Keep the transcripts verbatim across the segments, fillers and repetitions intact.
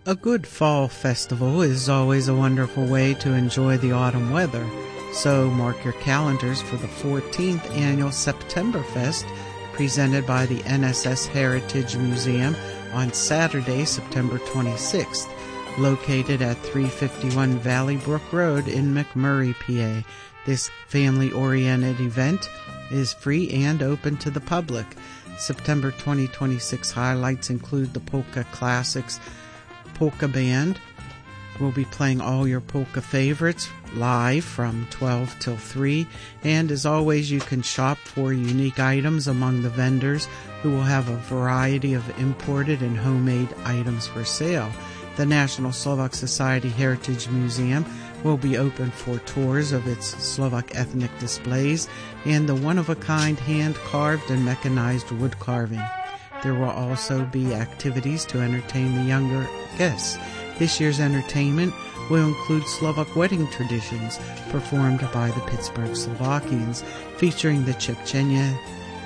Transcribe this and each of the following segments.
A good fall festival is always a wonderful way to enjoy the autumn weather, so mark your calendars for the fourteenth Annual Septemberfest presented by the N S S Heritage Museum on Saturday, September twenty-sixth, located at three fifty-one Valley Brook Road in McMurray, P A. This family-oriented event is free and open to the public. September twenty twenty-six highlights include the Polka Classics Polka Band. We'll be playing all your polka favorites live from twelve till three, and as always you can shop for unique items among the vendors who will have a variety of imported and homemade items for sale. The National Slovak Society Heritage Museum will be open for tours of its Slovak ethnic displays and the one-of-a-kind hand-carved and mechanized wood carving. There will also be activities to entertain the younger guests. This year's entertainment will include Slovak wedding traditions performed by the Pittsburgh Slovakians, featuring the Chechenia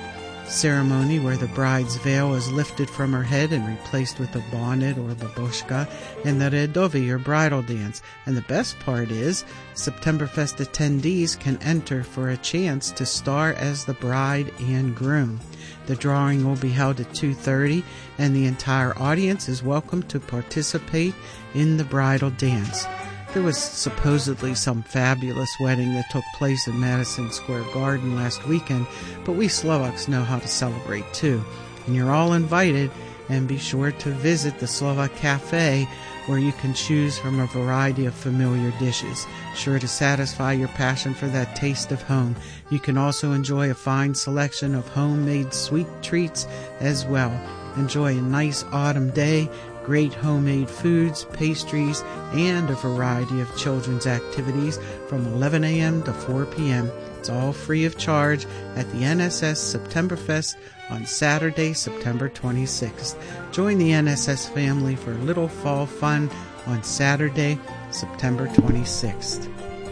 ceremony where the bride's veil is lifted from her head and replaced with a bonnet or babushka, and the Redovi or bridal dance. And the best part is, Septemberfest attendees can enter for a chance to star as the bride and groom. The drawing will be held at two thirty, and the entire audience is welcome to participate in the bridal dance. There was supposedly some fabulous wedding that took place in Madison Square Garden last weekend, but we Slovaks know how to celebrate too. And you're all invited, and be sure to visit the Slovak Cafe, where you can choose from a variety of familiar dishes, sure to satisfy your passion for that taste of home. You can also enjoy a fine selection of homemade sweet treats as well. Enjoy a nice autumn day, great homemade foods, pastries, and a variety of children's activities from eleven a.m. to four p.m. It's all free of charge at the N S S Septemberfest on Saturday, September twenty-sixth. Join the N S S family for a little fall fun on Saturday, September twenty-sixth.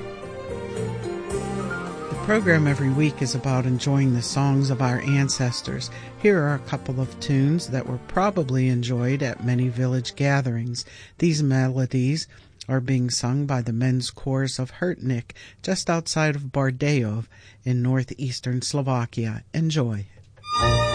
The program every week is about enjoying the songs of our ancestors. Here are a couple of tunes that were probably enjoyed at many village gatherings. These melodies are being sung by the men's chorus of Hrtnik, just outside of Bardejov in northeastern Slovakia. Enjoy.